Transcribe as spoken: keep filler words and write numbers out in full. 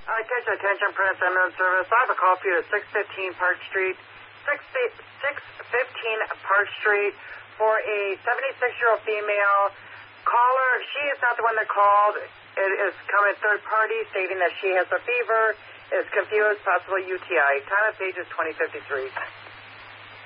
Uh, attention, attention, Prince Ambulance Service. I have a call for you at six fifteen Park Street, six fifteen Park Street for a seventy-six-year-old female. Caller, she is not the one that called. It is coming third party stating that she has a fever, is confused, possible U T I. Time of page is twenty fifty-three.